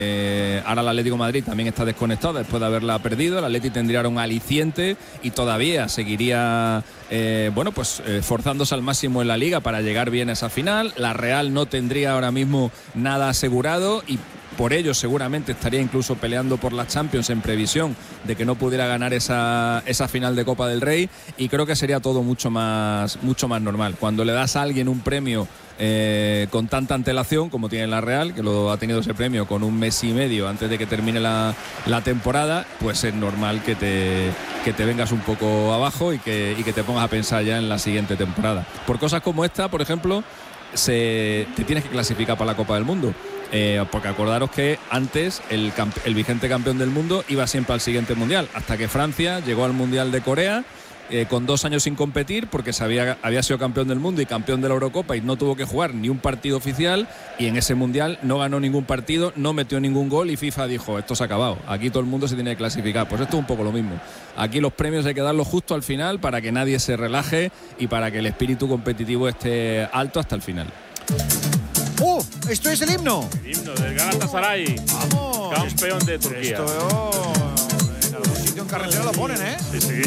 Ahora el Atlético de Madrid también está desconectado después de haberla perdido. El Atleti tendría un aliciente y todavía seguiría forzándose al máximo en la Liga para llegar bien a esa final. La Real no tendría ahora mismo nada asegurado y por ello seguramente estaría incluso peleando por la Champions en previsión de que no pudiera ganar esa final de Copa del Rey, y creo que sería todo mucho más normal. Cuando le das a alguien un premio con tanta antelación como tiene la Real, que lo ha tenido ese premio con un mes y medio antes de que termine la temporada, pues es normal que te vengas un poco abajo y que te pongas a pensar ya en la siguiente temporada. Por cosas como esta, por ejemplo, te tienes que clasificar para la Copa del Mundo. Porque acordaros que antes el vigente campeón del mundo iba siempre al siguiente mundial, hasta que Francia llegó al Mundial de Corea con 2 años sin competir, porque había sido campeón del mundo y campeón de la Eurocopa y no tuvo que jugar ni un partido oficial, y en ese mundial no ganó ningún partido, no metió ningún gol, y FIFA dijo: esto se ha acabado, aquí todo el mundo se tiene que clasificar. Pues esto es un poco lo mismo. Aquí los premios hay que darlos justo al final para que nadie se relaje y para que el espíritu competitivo esté alto hasta el final. Esto es el himno. El himno del Galatasaray. Vamos. Campeón de Turquía. Esto en algún sitio en carretera lo ponen, ¿eh? Sí.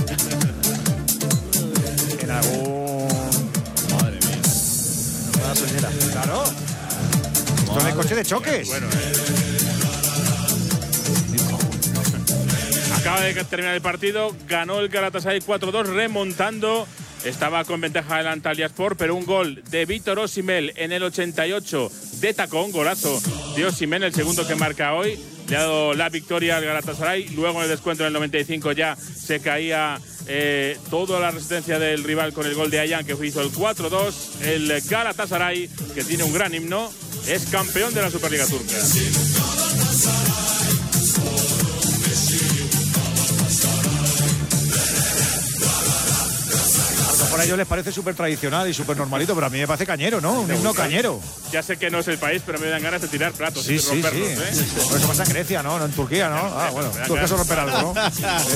En algún... Madre mía. Una soñera. Claro. Esto es el coche de choques. Bueno, acaba de terminar el partido. Ganó el Galatasaray 4-2, remontando. Estaba con ventaja el Antalyaspor, pero un gol de Víctor Osimhen en el 88 de tacón, golazo de Osimhen, el segundo que marca hoy. Le ha dado la victoria al Galatasaray. Luego en el descuento en el 95 ya se caía toda la resistencia del rival con el gol de Ayhan, que hizo el 4-2. El Galatasaray, que tiene un gran himno, es campeón de la Superliga Turca. Por a ellos les parece súper tradicional y súper normalito, pero a mí me parece cañero, ¿no? Un himno cañero. Ya sé que no es el país, pero me dan ganas de tirar platos y romperlos. Sí. Por eso pasa en Grecia, ¿no? No en Turquía, ¿no? Bueno, tú que romper algo, ¿no?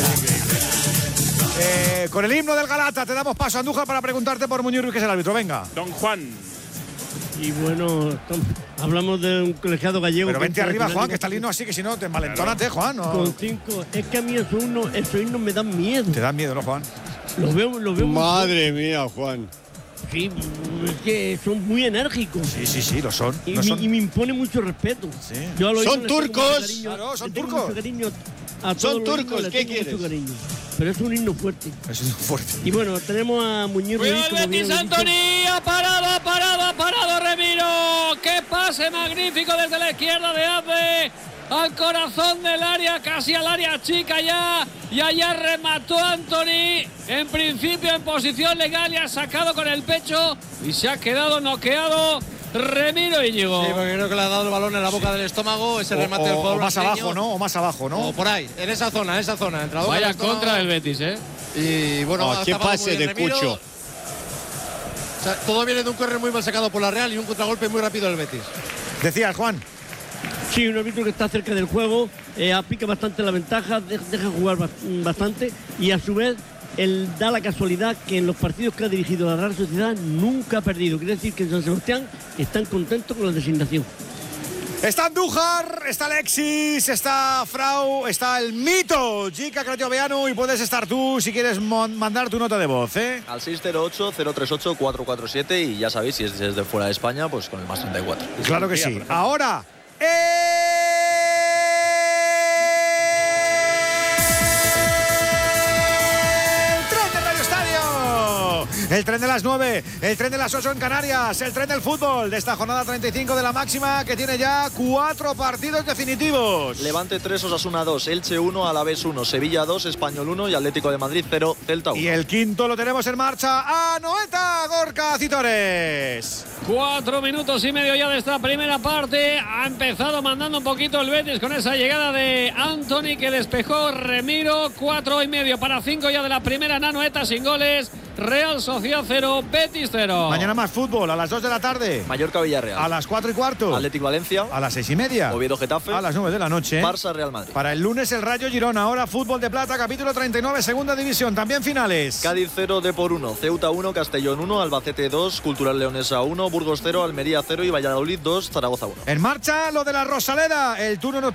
Con el himno del Galata te damos paso a Andújar para preguntarte por Muñoz Ruiz, que es el árbitro. Venga. Don Juan. Y bueno, hablamos de un colegiado gallego. Pero vente arriba, Juan, que está el himno así, que si no, te envalentónate, Juan. ¿No? Con 5. Es que a mí esos himnos me dan miedo. Te dan miedo, ¿no, Juan? Los veo. Madre mía, Juan. Sí, es que son muy enérgicos. Sí, lo son. Y me impone mucho respeto. Sí. Son turcos. Claro, son turcos. Son turcos, ¿qué quieres? Pero es un himno fuerte. Es un himno fuerte. Y bueno, tenemos a Muñoz. ¡Cuidado el Betis, Antoni! ¡Ha parado Remiro! ¡Qué pase magnífico desde la izquierda de Abde! Al corazón del área, casi al área chica ya, y allá remató Antoni, en principio en posición legal, y ha sacado con el pecho y se ha quedado noqueado Remiro Íñigo. Sí, porque creo que le ha dado el balón en la boca del estómago, ese remate del jugador o más abajo, ¿no? O más abajo, ¿no? O por ahí, en esa zona. Vaya contra del Betis, ¿eh? Y bueno, qué pase de Cucho. O sea, todo viene de un córner muy mal sacado por la Real y un contragolpe muy rápido del Betis. Decías, Juan. Sí, un árbitro que está cerca del juego, aplica bastante la ventaja, deja jugar bastante, y a su vez él da la casualidad que en los partidos que ha dirigido la Real Sociedad nunca ha perdido. Quiere decir que en San Sebastián están contentos con la designación. Está Andújar, está Alexis, está Frau, está el mito Jica Cratioveanu, y puedes estar tú si quieres mandar tu nota de voz, ¿eh? Al 608-038-447, y ya sabéis, si es desde fuera de España, pues con el más 34. Claro que sí. Ahora, el tren de las 9, el tren de las 8 en Canarias, el tren del fútbol de esta jornada 35 de la máxima, que tiene ya 4 partidos definitivos. Levante 3, Osasuna 2, Elche 1, Alavés 1, Sevilla 2, Español 1 y Atlético de Madrid 0, Celta 1. Y el quinto lo tenemos en marcha, Anoeta Gorka Citores. 4 minutos y medio ya de esta primera parte. Ha empezado mandando un poquito el Betis con esa llegada de Antoni, que despejó Remiro. 4 y medio para 5 ya de la primera. Anoeta sin goles. Real Sociedad 0, Betis 0. Mañana más fútbol a las 2 de la tarde. Mallorca Villarreal. A las 4 y cuarto. Atlético Valencia. A las 6 y media. Oviedo Getafe. A las 9 de la noche. Barça Real Madrid. Para el lunes el Rayo Girona. Ahora fútbol de plata, capítulo 39, segunda división. También finales. Cádiz 0, Depor 1, Ceuta 1, Castellón 1, Albacete 2, Cultural Leonesa 1, Burgos 0, Almería 0 y Valladolid 2, Zaragoza 1. En marcha lo de la Rosaleda. El turno